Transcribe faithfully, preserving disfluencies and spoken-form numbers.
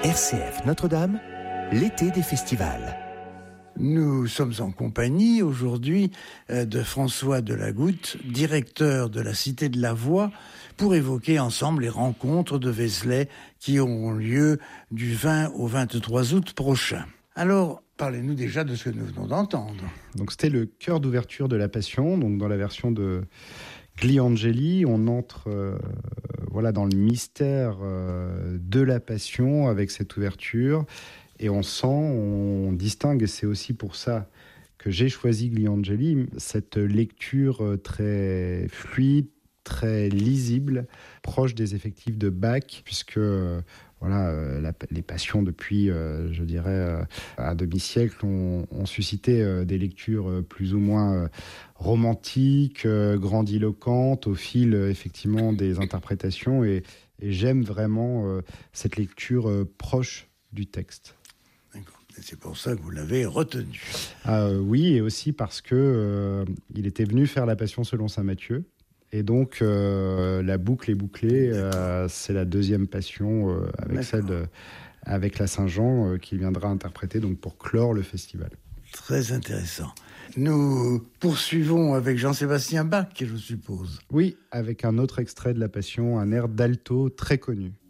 R C F Notre-Dame, l'été des festivals. Nous sommes en compagnie aujourd'hui de François Delagoutte, directeur de la Cité de la Voix, pour évoquer ensemble les rencontres de Vézelay qui auront lieu du vingt au vingt-trois août prochain. Alors, parlez-nous déjà de ce que nous venons d'entendre. Donc c'était le chœur d'ouverture de la Passion, donc dans la version de Gliangeli, on entre euh, voilà, dans le mystère euh, de la Passion avec cette ouverture. Et on sent, on distingue, et c'est aussi pour ça que j'ai choisi Gliangeli, cette lecture très fluide, très lisible, proche des effectifs de Bach, puisque voilà, la, les passions depuis, euh, je dirais, euh, un demi-siècle ont, ont suscité euh, des lectures plus ou moins euh, romantiques, euh, grandiloquentes, au fil euh, effectivement des interprétations. Et, et j'aime vraiment euh, cette lecture euh, proche du texte. Et c'est pour ça que vous l'avez retenu. Euh, oui, et aussi parce que euh, il était venu faire la Passion selon saint Matthieu. Et donc, euh, la boucle est bouclée. Euh, c'est la deuxième Passion euh, avec D'accord. celle de, avec la Saint-Jean euh, qu'il viendra interpréter donc, pour clore le festival. Très intéressant. Nous poursuivons avec Jean-Sébastien Bach, je suppose. Oui, avec un autre extrait de la Passion, un air d'alto très connu.